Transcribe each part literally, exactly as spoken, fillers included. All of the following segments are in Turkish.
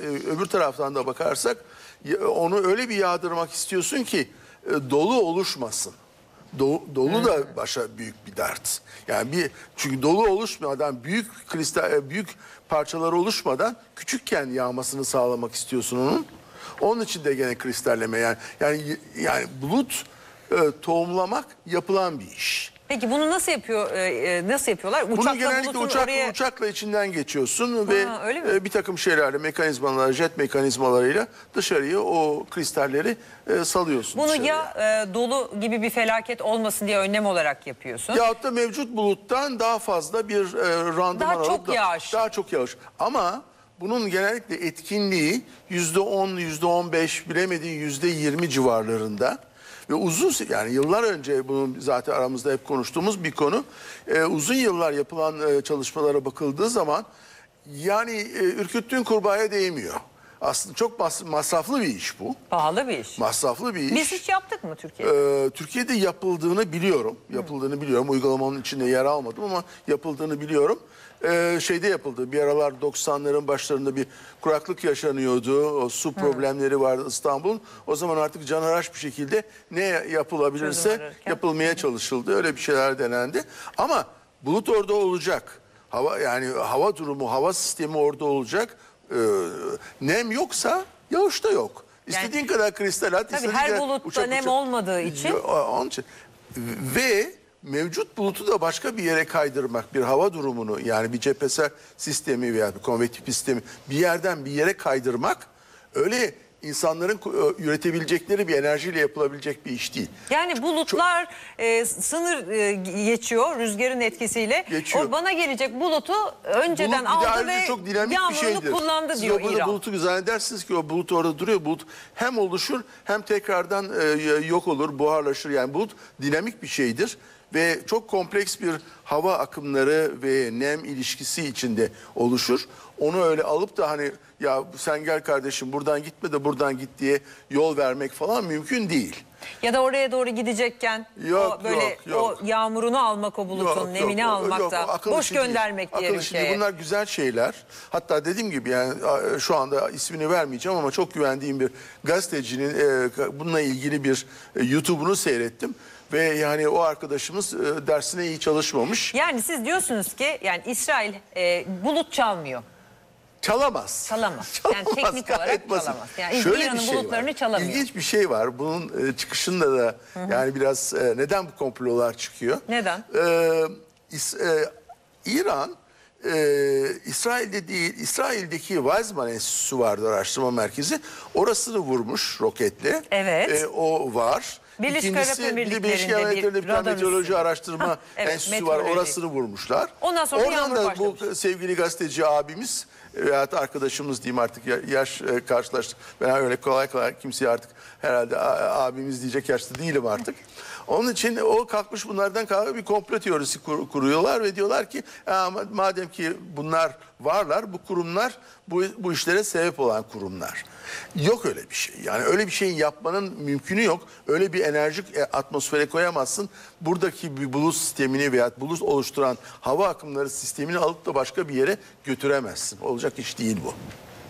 öbür taraftan da bakarsak onu öyle bir yağdırmak istiyorsun ki e, dolu oluşmasın. Do, dolu da başa büyük bir dert. Yani bir çünkü dolu oluşmadan büyük kristal büyük parçaları oluşmadan küçükken yağmasını sağlamak istiyorsun onun. Onun için de gene kristalleme yani yani yani bulut e, tohumlamak yapılan bir iş. Peki bunu nasıl yapıyor? E, nasıl yapıyorlar? Uçakla, Bunu genellikle uçakla, oraya... uçakla içinden geçiyorsun ha, ve e, bir takım şeylerle, mekanizmalar, jet mekanizmalarıyla dışarıya o kristalleri e, salıyorsun. Bunu dışarıya. ya e, dolu gibi bir felaket olmasın diye önlem olarak yapıyorsun. Yahut da mevcut buluttan daha fazla bir e, randıman Daha çok alıp da, yağış. Daha çok yağış. Ama bunun genellikle etkinliği yüzde on, yüzde on beş, bilemediği yüzde yirmi civarlarında. Ve uzun yani yıllar önce bunun zaten aramızda hep konuştuğumuz bir konu. Ee, uzun yıllar yapılan e, çalışmalara bakıldığı zaman yani e, ürküttüğün kurbağaya değmiyor. Aslında çok mas masraflı bir iş bu. Pahalı bir iş. Masraflı bir iş. Biz hiç yaptık mı Türkiye'de? Ee, Türkiye'de yapıldığını biliyorum. Yapıldığını hmm. biliyorum. Uygulamanın içinde yer almadım ama yapıldığını biliyorum. Ee, şeyde yapıldı. Bir aralar doksanların başlarında bir kuraklık yaşanıyordu. O su hmm. problemleri vardı İstanbul'un. O zaman artık canhıraş bir şekilde ne yapılabilirse yapılmaya çalışıldı. Öyle bir şeyler denendi. Ama bulut orada olacak. Hava yani hava durumu, hava sistemi orada olacak. Ee, nem yoksa yağış da yok. İstediğin yani, kadar kristal at. Tabii her bulutta uçak, nem uçak. olmadığı için. Onun için. Ve mevcut bulutu da başka bir yere kaydırmak, bir hava durumunu yani bir cephesel sistemi veya bir konvektif sistemi bir yerden bir yere kaydırmak öyle insanların üretebilecekleri bir enerjiyle yapılabilecek bir iş değil. Yani bulutlar Çok, e, sınır e, geçiyor rüzgarın etkisiyle. Geçiyor. O bana gelecek bulutu önceden Bulut, aldı ve çok yağmurunu kullandı Siz diyor İran. Siz bulutu zannedersiniz ki o bulut orada duruyor. Bulut hem oluşur hem tekrardan e, yok olur, buharlaşır. Yani bulut dinamik bir şeydir. Ve çok kompleks bir hava akımları ve nem ilişkisi içinde oluşur. Onu öyle alıp da hani ya sen gel kardeşim buradan gitme de buradan git diye yol vermek falan mümkün değil. Ya da oraya doğru gidecekken yok, o böyle yok, yok. o yağmurunu almak o bulutun yok, nemini yok, almak yok, da boş göndermek değil. diye bir şey. Bunlar güzel şeyler. Hatta dediğim gibi yani şu anda ismini vermeyeceğim ama çok güvendiğim bir gazetecinin e, bununla ilgili bir e, YouTube'unu seyrettim. Ve yani o arkadaşımız e, dersine iyi çalışmamış. Yani siz diyorsunuz ki yani İsrail e, bulut çalmıyor. Çalamaz. Çalamaz. Çalamaz. Yani teknik olarak basit. çalamaz. Yani Şöyle İran'ın şey bulutlarını var. çalamıyor. İlginç bir şey var. Bunun e, çıkışında da hı hı. yani biraz e, neden bu komplolar çıkıyor? Neden? Ee, İs, e, İran e, İsrail'de değil, İsrail'deki Weizmann Enstitüsü vardı araştırma merkezi. Orasını vurmuş roketle. Evet. E, o var. Birleşik Arap Emirlikleri'nde Birleşik Arap Emirlikleri'nde bir meteoroloji araştırma ha, evet, enstitüsü var. Orasını vurmuşlar. Ondan sonra Oradan da başlamış. Bu sevgili gazeteci abimiz veyahut arkadaşımız diyeyim artık yaş e, karşılaştık. Ben öyle kolay kolay kimseye artık herhalde abimiz diyecek yaşta değilim artık. Onun için o kalkmış bunlardan kalkıp bir komplo teorisi kur, kuruyorlar ve diyorlar ki madem ki bunlar varlar bu kurumlar bu, bu işlere sebep olan kurumlar. Yok öyle bir şey. Yani öyle bir şeyin yapmanın mümkünü yok. Öyle bir enerjik atmosfere koyamazsın. Buradaki bir bulut sistemini veya bulut oluşturan hava akımları sistemini alıp da başka bir yere götüremezsin. Olacak iş değil bu.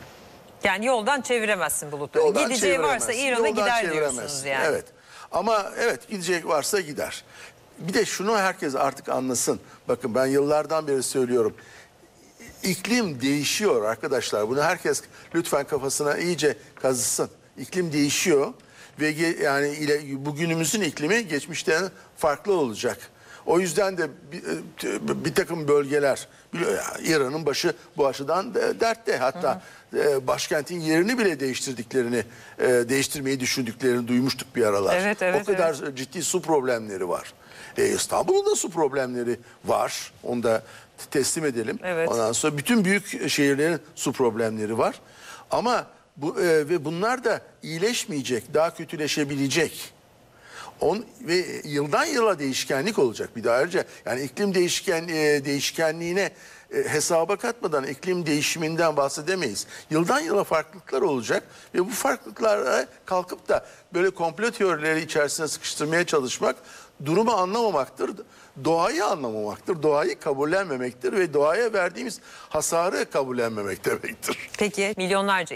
Yani yoldan çeviremezsin bulutları. Yoldan Gideceği varsa İran'a gider diyorsunuz yani. Evet. Ama evet gidecek varsa gider. Bir de şunu herkes artık anlasın. Bakın ben yıllardan beri söylüyorum. İklim değişiyor arkadaşlar. Bunu herkes lütfen kafasına iyice kazısın. İklim değişiyor ve yani ile bugünümüzün iklimi geçmişten farklı olacak. O yüzden de bir, bir takım bölgeler İran'ın başı bu açıdan dertte. Hatta hı hı. başkentin yerini bile değiştirdiklerini, değiştirmeyi düşündüklerini duymuştuk bir aralar. Evet, evet, o kadar evet. ciddi su problemleri var. E, İstanbul'un da su problemleri var. Onu da teslim edelim. Evet. Ondan sonra bütün büyük şehirlerin su problemleri var. Ama bu e, ve bunlar da iyileşmeyecek, daha kötüleşebilecek. On, ve yıldan yıla değişkenlik olacak bir daha ayrıca. Yani iklim değişken e, değişkenliğine e, hesaba katmadan iklim değişiminden bahsedemeyiz. Yıldan yıla farklılıklar olacak ve bu farklılıklara kalkıp da böyle komplo teorileri içerisine sıkıştırmaya çalışmak durumu anlamamaktır. Doğayı anlamamaktır. Doğayı kabullenmemektir ve doğaya verdiğimiz hasarı kabullenmemek demektir. Peki milyonlarca